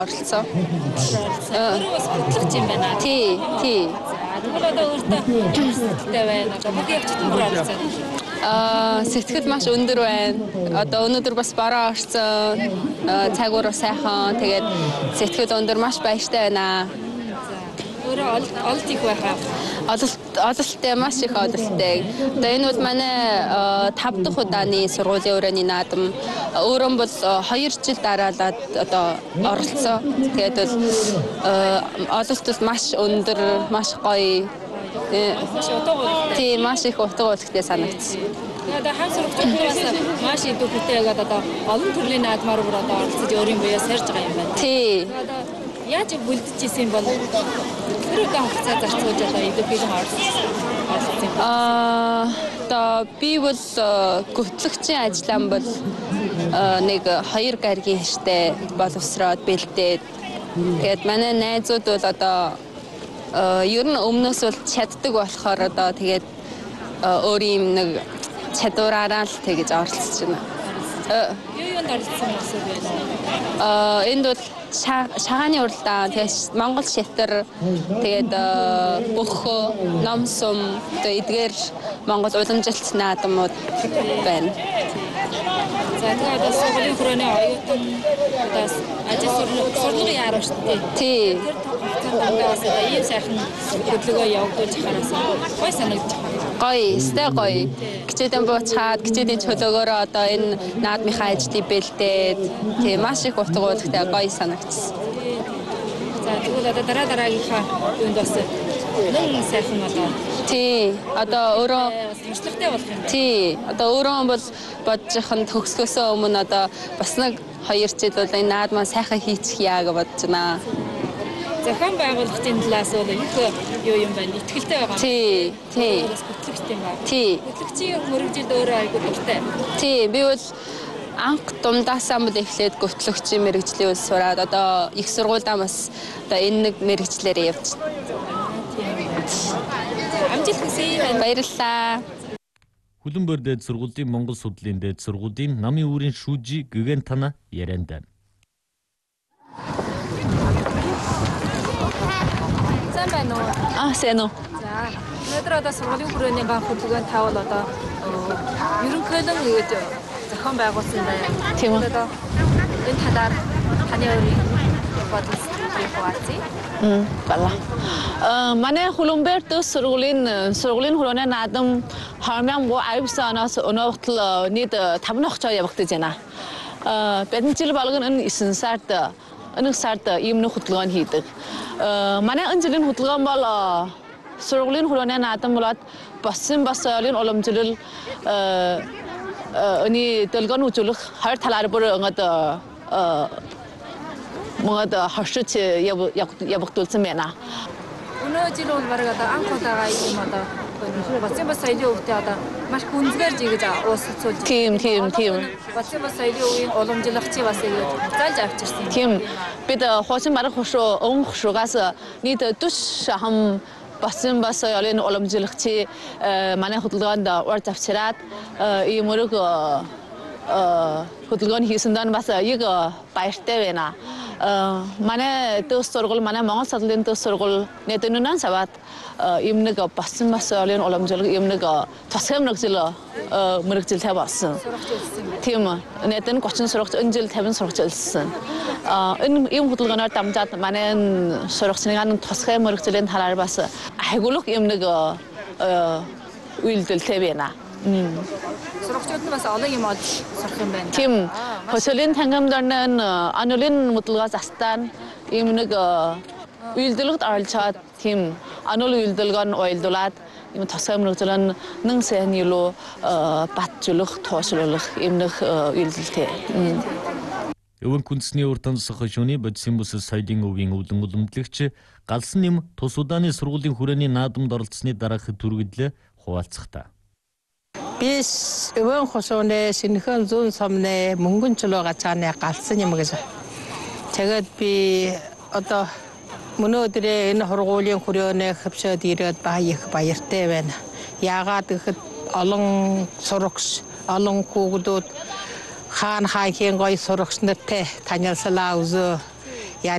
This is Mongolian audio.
оролцсон. Өөрөө бас хөтлөгч юм байна. Тий. Тэгвэл одоо өөртөө сэтгэлтэй байна. Одоо бүх явцад бүр оролцсон. Сэтгэл маш өндөр байна. Одоо өнөөдөр бас бороо орсон. Цаг уураа сайхан. Тэгээд сэтгэл өндөр маш баяртай байна. Өөрөө олд их байхаа. Ололттой маш их ололттой. Одоо энэ бол манай 5 дахь удааны сургуулийн өрөөний наадам. Өөрөө бол 2 жил дараалаад одоо оролцсон. Тэгээд бол ололт бол маш өндөр, маш гоё. Тийм маш их утга учиртай санагдсан. Одоо хаан сургуульчдаас маш их бүтээгад одоо олон төрлийн наадмаар бүр одоо оролцож өөрийн биеэ сарж байгаа юм байна. Тий. Одоо яаж бүлдэж исэн бол хэрэг хугацаа зарцуулж одоо идэвхтэйгээр оролцсон. Одоо би бол гүтлэгчийн ажиллаан бол нэг 2 гаригийн хиштэй боловсроод бэлдээд тэгээд манай найзууд бол одоо ер нь өмнөөс бол чаддаг болохоор одоо тэгээд өөрийн нэг чадвараараа л тэгэж оролцож байна. Юунд оролцсон гэсэн бэ? Энд бол шагааны уралдаан, тэгээд Монгол шатар, тэгээд бөхөө, ном сум, тэгээд эдгээр Монгол уламжилт наадамууд байна. За тэгээд одоо сургуулийн хүрээний оюутан одоо ажил сургуулийн яруу шүү дээ. Тий. Тандаас одоо ийм сайхан хөдөлгөөн явуулж хараас гой санагдаж байна. Гоё. Гिचээдэн буучаад, гिचээдийн чөлөөгөөрөө одоо энэ наадмынхаа ажлыг бэлдээд тий маш их утга учиртай гоё санагдсан. За тэгвэл одоо дараагийнхаа юунд бас нэг сайхан одоо тий одоо өөрөө туршлагатай болох юм байна. Тий одоо өөрөө бол бодчихын төгсгөөсөө өмнө одоо бас нэг 2 жил бол энэ наадмаа сайхан хийчих яа гэж бодож байна. Зохион байгуулагчийн талаас бол юу юм байна? Итгэлтэй байгаа. Тий. Хөтлөгчтэй юм байна. Тий. Хөтлөгчийн мөрөгжилд өөрөө айгүй дуртай. Тий, би бол анх думдаасаа бол эхлээд гүтлэгчийн мэрэгжлийн үйл сураад одоо их сургуульдаа бас одоо энэ нэг мэрэгчлэр явж. Амжилт хүсье. Баярлалаа. Хүлэмбэр дээд сургуулийн Монгол судлалын дээд сургуулийн намын үүрийн шүүжи Гэгэн Тана ярианд. Сайн уу. За, өнөөдөр одоо сургуулийн хүрээний ганц хөдөлгөөнд тавал одоо ерөнхийдөө ингэж зохион байгуулсан байна. Тийм үү. Одоо энэ талаар таны өөрийн бодол сэтгэл хуваалцъя. Бала. Манай Хүлэмбэр дээд сургуулийн хүрээний наадам 2019 оноос өнөөдөр нийт 5 ногчоо явагдаж байна. Бидний жил болгон энэ 9 сард энэ сард ийм нэг хөдөлгөөн хийдэг. Манай энэ жилийн хөдөлгөөн бол сургуулийн хүрээний наадам болоод босын соёлын уламжлал өний дэлгэн үзүүлэх 20 талаар бүр ингээд хашиж явагдуулсан байна. Өнөө жил бол баг одоо анх удаага ийм одоо босын соёлын өвтө одоо маш гүнзгийр жигэж уусцуулж. Тийм. Босын соёлын үеийн уламжлагчийг бас ингэж зааж авчирсан. Тийм. Бид хуучин барах хушуугаас нийт 40 хам босын соёлын уламжлагчийг манай хөдөлгөөнд урд авчираад ийм мөрөг хөдөлгөөн хийсэн даа бас яг баяртай байна. Манай дэс сургууль, манай Монгол судлалын дэс сургууль нэдэнүүнэн саваад ийм нэг босын соёлын уламжлал ийм нэг тусгай мэрэгжилтэй болсон. Тийм. Нэдэн 30 сурагч энэ жил 50 сурагч олсон. Энэ ийм хөдөлгөөнөөр дамжаад манай сурагчны тусгай мэрэгжлийн талаар бас хайгуулах ийм нэг үйлдэлтэй байна. Сурагчид нь бас олон юм олж сурах юм байна. Тийм. Хөсөлийн тангамдарны анулын хөдөлгөөс астан ийм нэг үйлдэлд оролцоод тийм анул үйлдэлгэн ойлдуулаад ийм тусгай мэрэгжлийн нэн сайн илүү батжуулах, тооцоолох ийм нэг үйлдэлтэй. Өвөн күнсний урт тансах шөнийн бодисын бүс соёлын өвийн өвлөн уламжлагч галсан нэм тус удааны сургуулийн хүрээний наадамд оролцсны дараах түргэдлээ хуваалцахтаа. Бис өвөн хосооны синхэн зүүн сомны мөнгөн чулуу гацааны галсан юм гэж. Тэгээд би одоо өнөөдөр энэ сургуулийн хүрээний хөвсөд ирээд их баяртай байна. Яагаад гэхэд олон сурагч, олон хүүхдүүд хаан хаахийн гоё сурагч нартай танилцлаа үзөө